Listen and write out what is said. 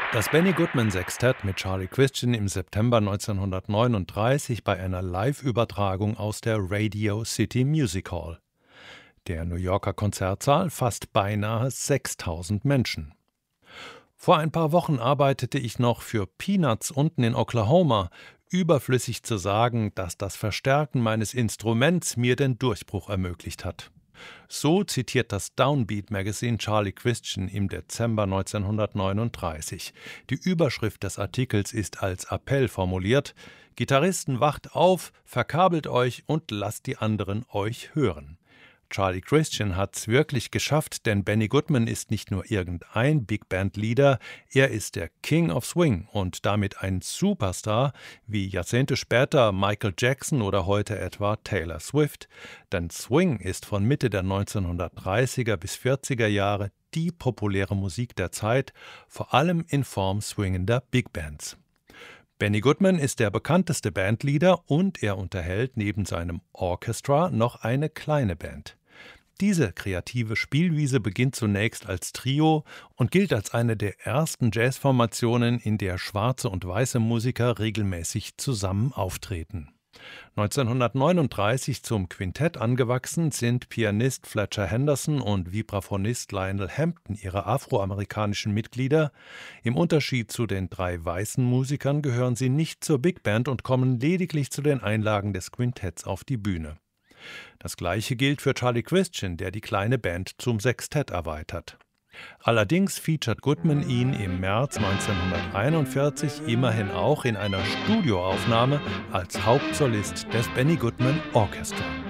Das Benny Goodman Sextett mit Charlie Christian im September 1939 bei einer Live-Übertragung aus der Radio City Music Hall. Der New Yorker Konzertsaal fasst beinahe 6000 Menschen. Vor ein paar Wochen arbeitete ich noch für Peanuts unten in Oklahoma. Überflüssig zu sagen, dass das Verstärken meines Instruments mir den Durchbruch ermöglicht hat. So zitiert das Downbeat Magazine Charlie Christian im Dezember 1939. Die Überschrift des Artikels ist als Appell formuliert: Gitarristen, wacht auf, verkabelt euch und lasst die anderen euch hören. Charlie Christian hat's wirklich geschafft, denn Benny Goodman ist nicht nur irgendein Big-Band-Leader, er ist der King of Swing und damit ein Superstar, wie Jahrzehnte später Michael Jackson oder heute etwa Taylor Swift. Denn Swing ist von Mitte der 1930er bis 40er Jahre die populäre Musik der Zeit, vor allem in Form swingender Big-Bands. Benny Goodman ist der bekannteste Bandleader und er unterhält neben seinem Orchestra noch eine kleine Band. Diese kreative Spielwiese beginnt zunächst als Trio und gilt als eine der ersten Jazzformationen, in der schwarze und weiße Musiker regelmäßig zusammen auftreten. 1939 zum Quintett angewachsen sind Pianist Fletcher Henderson und Vibraphonist Lionel Hampton ihre afroamerikanischen Mitglieder. Im Unterschied zu den drei weißen Musikern gehören sie nicht zur Big Band und kommen lediglich zu den Einlagen des Quintetts auf die Bühne. Das Gleiche gilt für Charlie Christian, der die kleine Band zum Sextett erweitert. Allerdings featuret Goodman ihn im März 1941 immerhin auch in einer Studioaufnahme als Hauptsolist des Benny Goodman Orchestra.